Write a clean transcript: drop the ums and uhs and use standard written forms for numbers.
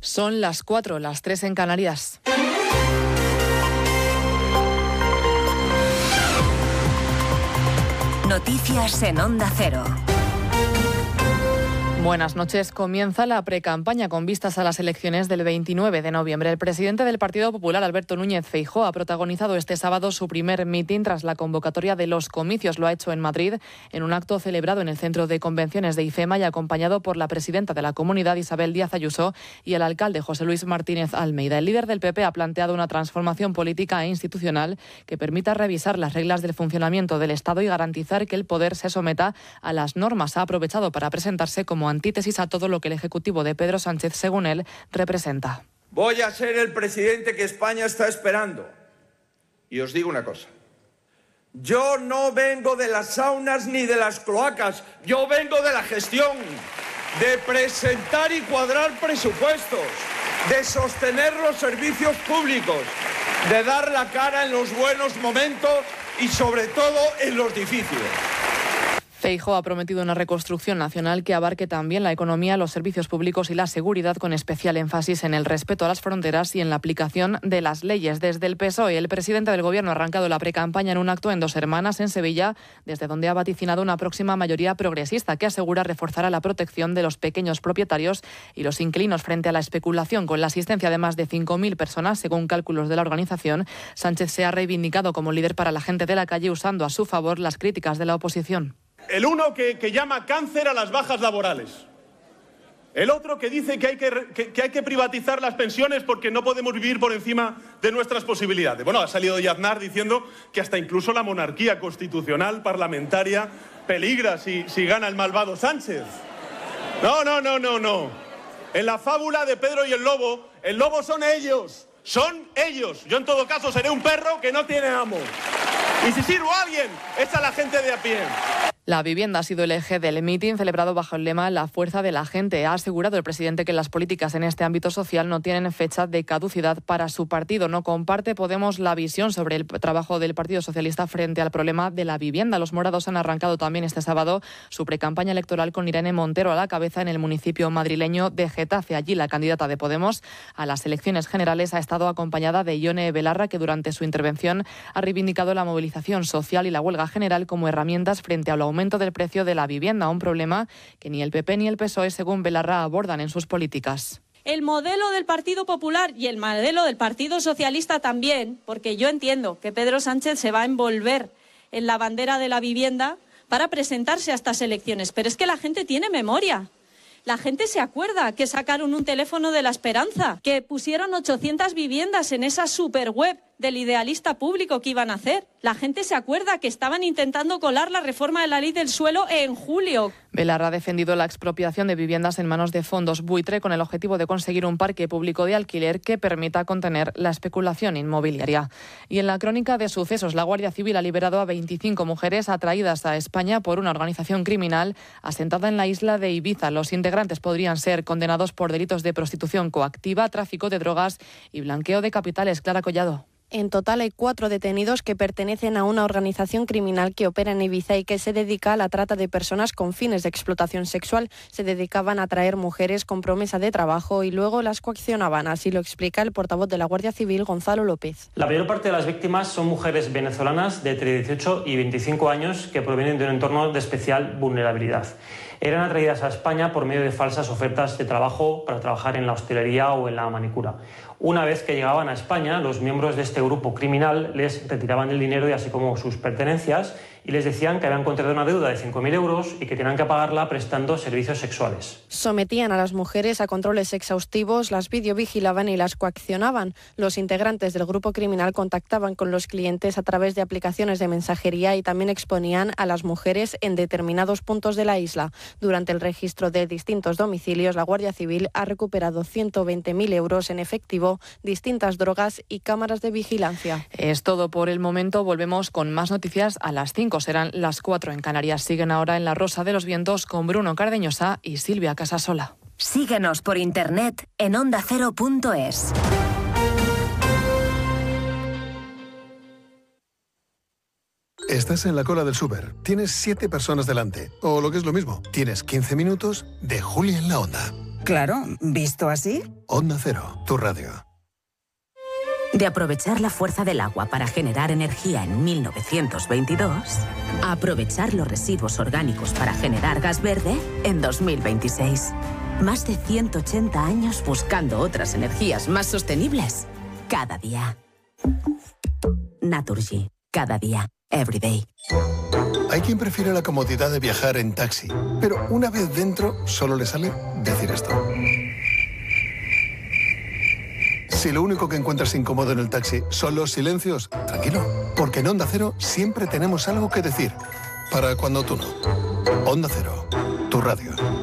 Son las 4, las 3 en Canarias. Noticias en Onda Cero. Buenas noches. Comienza la precampaña con vistas a las elecciones del 29 de noviembre. El presidente del Partido Popular, Alberto Núñez Feijóo, ha protagonizado este sábado su primer mitin tras la convocatoria de los comicios. Lo ha hecho en Madrid, en un acto celebrado en el Centro de Convenciones de IFEMA y acompañado por la presidenta de la comunidad, Isabel Díaz Ayuso, y el alcalde, José Luis Martínez Almeida. El líder del PP ha planteado una transformación política e institucional que permita revisar las reglas del funcionamiento del Estado y garantizar que el poder se someta a las normas. Ha aprovechado para presentarse como antítesis a todo lo que el Ejecutivo de Pedro Sánchez, según él, representa. Voy a ser el presidente que España está esperando. Y os digo una cosa. Yo no vengo de las saunas ni de las cloacas. Yo vengo de la gestión, de presentar y cuadrar presupuestos, de sostener los servicios públicos, de dar la cara en los buenos momentos y sobre todo en los difíciles. Feijóo ha prometido una reconstrucción nacional que abarque también la economía, los servicios públicos y la seguridad, con especial énfasis en el respeto a las fronteras y en la aplicación de las leyes. Desde el PSOE, el presidente del Gobierno ha arrancado la precampaña en un acto en Dos Hermanas, en Sevilla, desde donde ha vaticinado una próxima mayoría progresista que asegura reforzará la protección de los pequeños propietarios y los inquilinos frente a la especulación. Con la asistencia de más de 5.000 personas, según cálculos de la organización, Sánchez se ha reivindicado como líder para la gente de la calle, usando a su favor las críticas de la oposición. El uno que llama cáncer a las bajas laborales. El otro que dice que hay que privatizar las pensiones porque no podemos vivir por encima de nuestras posibilidades. Bueno, ha salido de Aznar diciendo que hasta incluso la monarquía constitucional parlamentaria peligra si gana el malvado Sánchez. No. En la fábula de Pedro y el lobo son ellos. Son ellos. Yo en todo caso seré un perro que no tiene amo. Y si sirvo a alguien, es a la gente de a pie. La vivienda ha sido el eje del mitin celebrado bajo el lema La fuerza de la gente. Ha asegurado el presidente que las políticas en este ámbito social no tienen fecha de caducidad para su partido. No comparte Podemos la visión sobre el trabajo del Partido Socialista frente al problema de la vivienda. Los morados han arrancado también este sábado su precampaña electoral con Irene Montero a la cabeza en el municipio madrileño de Getafe. Allí la candidata de Podemos a las elecciones generales ha estado acompañada de Ione Belarra, que durante su intervención ha reivindicado la movilización social y la huelga general como herramientas frente al aumento del precio de la vivienda, un problema que ni el PP ni el PSOE, según Belarra, abordan en sus políticas. El modelo del Partido Popular y el modelo del Partido Socialista también, porque yo entiendo que Pedro Sánchez se va a envolver en la bandera de la vivienda para presentarse a estas elecciones, pero es que la gente tiene memoria. La gente se acuerda que sacaron un teléfono de la esperanza, que pusieron 800 viviendas en esa superweb del idealista público que iban a hacer. La gente se acuerda que estaban intentando colar la reforma de la ley del suelo en julio. Belarra ha defendido la expropiación de viviendas en manos de fondos buitre con el objetivo de conseguir un parque público de alquiler que permita contener la especulación inmobiliaria. Y en la crónica de sucesos, la Guardia Civil ha liberado a 25 mujeres atraídas a España por una organización criminal asentada en la isla de Ibiza. Los integrantes podrían ser condenados por delitos de prostitución coactiva, tráfico de drogas y blanqueo de capitales. Clara Collado. En total hay 4 detenidos que pertenecen a una organización criminal que opera en Ibiza y que se dedica a la trata de personas con fines de explotación sexual. Se dedicaban a traer mujeres con promesa de trabajo y luego las coaccionaban. Así lo explica el portavoz de la Guardia Civil, Gonzalo López. La mayor parte de las víctimas son mujeres venezolanas de entre 18 y 25 años que provienen de un entorno de especial vulnerabilidad. Eran atraídas a España por medio de falsas ofertas de trabajo para trabajar en la hostelería o en la manicura. Una vez que llegaban a España, los miembros de este grupo criminal les retiraban el dinero y así como sus pertenencias y les decían que habían contraído una deuda de 5.000 euros y que tenían que pagarla prestando servicios sexuales. Sometían a las mujeres a controles exhaustivos, las videovigilaban y las coaccionaban. Los integrantes del grupo criminal contactaban con los clientes a través de aplicaciones de mensajería y también exponían a las mujeres en determinados puntos de la isla. Durante el registro de distintos domicilios, la Guardia Civil ha recuperado 120.000 euros en efectivo, distintas drogas y cámaras de vigilancia. Es todo por el momento. Volvemos con más noticias a las 5. Serán las 4 en Canarias. Siguen ahora en La Rosa de los Vientos con Bruno Cardeñosa y Silvia Casasola. Síguenos por internet en ondacero.es. Estás en la cola del súper, tienes 7 personas delante, o lo que es lo mismo, tienes 15 minutos de Julia en la Onda. Claro, visto así. Onda Cero, tu radio. De aprovechar la fuerza del agua para generar energía en 1922, a aprovechar los residuos orgánicos para generar gas verde en 2026. Más de 180 años buscando otras energías más sostenibles. Cada día. Naturgy. Cada día. Every day. Hay quien prefiere la comodidad de viajar en taxi, pero una vez dentro solo le sale decir esto. Si lo único que encuentras incómodo en el taxi son los silencios, tranquilo, porque en Onda Cero siempre tenemos algo que decir. Para cuando tú no. Onda Cero, tu radio.